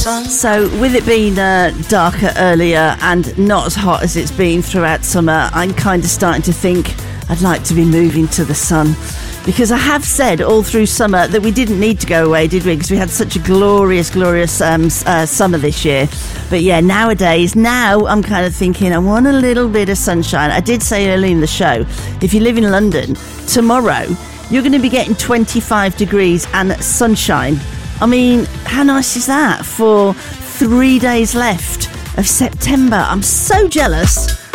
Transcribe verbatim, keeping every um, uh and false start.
So with it being uh, darker earlier and not as hot as it's been throughout summer, I'm kind of starting to think I'd like to be moving to the sun. Because I have said all through summer that we didn't need to go away, did we? Because we had such a glorious, glorious um, uh, summer this year. But yeah, nowadays, now I'm kind of thinking I want a little bit of sunshine. I did say early in the show, if you live in London, tomorrow you're going to be getting twenty-five degrees and sunshine. I mean, how nice is that for three days left of September? I'm so jealous.